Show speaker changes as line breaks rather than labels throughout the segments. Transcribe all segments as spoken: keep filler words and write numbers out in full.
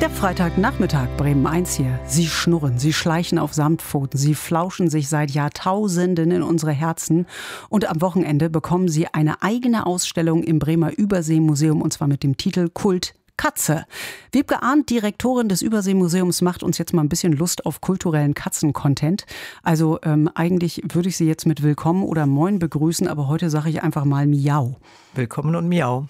Der Freitagnachmittag, Bremen eins hier. Sie schnurren, sie schleichen auf Samtpfoten, sie flauschen sich seit Jahrtausenden in unsere Herzen. Und am Wochenende bekommen sie eine eigene Ausstellung im Bremer Überseemuseum, und zwar mit dem Titel Kult Katze. Wiebke Arndt, Direktorin des Überseemuseums, macht uns jetzt mal ein bisschen Lust auf kulturellen Katzen-Content. Also ähm, eigentlich würde ich Sie jetzt mit Willkommen oder Moin begrüßen, aber heute sage ich einfach mal Miau.
Willkommen und Miau.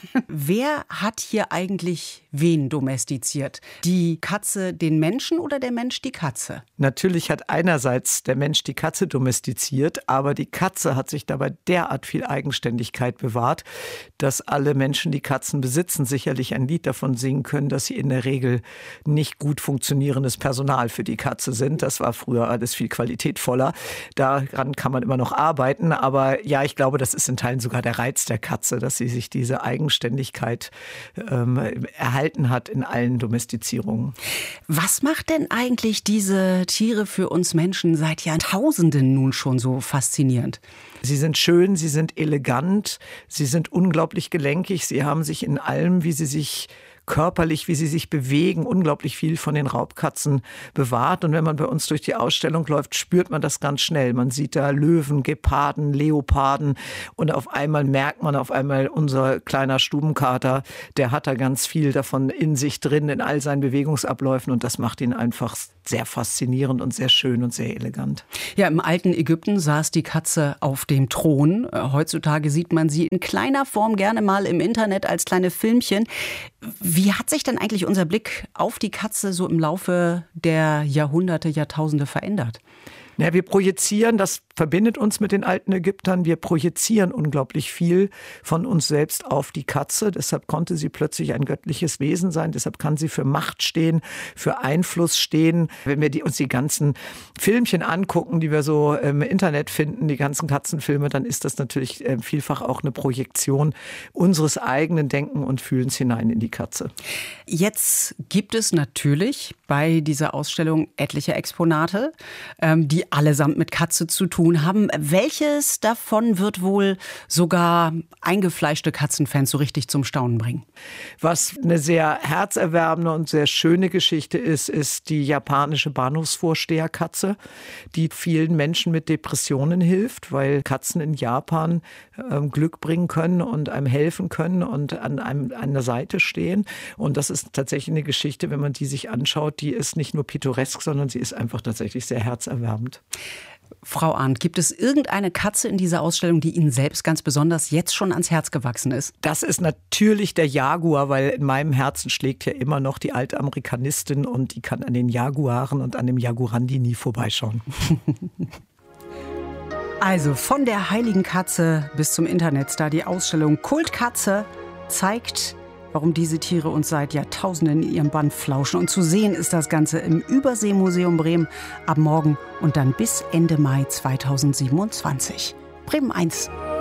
Wer hat hier eigentlich wen domestiziert? Die Katze den Menschen oder der Mensch die Katze?
Natürlich hat einerseits der Mensch die Katze domestiziert, aber die Katze hat sich dabei derart viel Eigenständigkeit bewahrt, dass alle Menschen, die Katzen besitzen, sicherlich ein Lied davon singen können, dass sie in der Regel nicht gut funktionierendes Personal für die Katze sind. Das war früher alles viel qualitätvoller. Daran kann man immer noch arbeiten. Aber ja, ich glaube, das ist in Teilen sogar der Reiz der Katze, dass sie sich diese Eigenständigkeit ähm, erhalten hat in allen Domestizierungen.
Was macht denn eigentlich diese Tiere für uns Menschen seit Jahrtausenden nun schon so faszinierend?
Sie sind schön, sie sind elegant, sie sind unglaublich gelenkig, sie haben sich in allem, wie sie sich körperlich, wie sie sich bewegen, unglaublich viel von den Raubkatzen bewahrt. Und wenn man bei uns durch die Ausstellung läuft, spürt man das ganz schnell. Man sieht da Löwen, Geparden, Leoparden und auf einmal merkt man auf einmal, unser kleiner Stubenkater, der hat da ganz viel davon in sich drin, in all seinen Bewegungsabläufen, und das macht ihn einfach sehr faszinierend und sehr schön und sehr elegant.
Ja, im alten Ägypten saß die Katze auf dem Thron. Heutzutage sieht man sie in kleiner Form gerne mal im Internet als kleine Filmchen. Wie hat sich denn eigentlich unser Blick auf die Katze so im Laufe der Jahrhunderte, Jahrtausende verändert?
Ja, wir projizieren, das verbindet uns mit den alten Ägyptern, wir projizieren unglaublich viel von uns selbst auf die Katze. Deshalb konnte sie plötzlich ein göttliches Wesen sein, deshalb kann sie für Macht stehen, für Einfluss stehen. Wenn wir die, uns die ganzen Filmchen angucken, die wir so im Internet finden, die ganzen Katzenfilme, dann ist das natürlich vielfach auch eine Projektion unseres eigenen Denken und Fühlens hinein in die Katze.
Jetzt gibt es natürlich bei dieser Ausstellung etliche Exponate, die allesamt mit Katze zu tun haben. Welches davon wird wohl sogar eingefleischte Katzenfans so richtig zum Staunen bringen?
Was eine sehr herzerwärmende und sehr schöne Geschichte ist, ist die japanische Bahnhofsvorsteherkatze, die vielen Menschen mit Depressionen hilft, weil Katzen in Japan äh, Glück bringen können und einem helfen können und an einem an der Seite stehen. Und das ist tatsächlich eine Geschichte, wenn man die sich anschaut, die ist nicht nur pittoresk, sondern sie ist einfach tatsächlich sehr herzerwärmend.
Frau Arndt, gibt es irgendeine Katze in dieser Ausstellung, die Ihnen selbst ganz besonders jetzt schon ans Herz gewachsen ist?
Das ist natürlich der Jaguar, weil in meinem Herzen schlägt ja immer noch die alte Amerikanistin und die kann an den Jaguaren und an dem Jaguarandi nie vorbeischauen.
Also von der heiligen Katze bis zum Internetstar, die Ausstellung Kult Katze zeigt, warum diese Tiere uns seit Jahrtausenden in ihrem Bann flauschen. Und zu sehen ist das Ganze im Überseemuseum Bremen ab morgen und dann bis Ende Mai zweitausendsiebenundzwanzig. Bremen eins.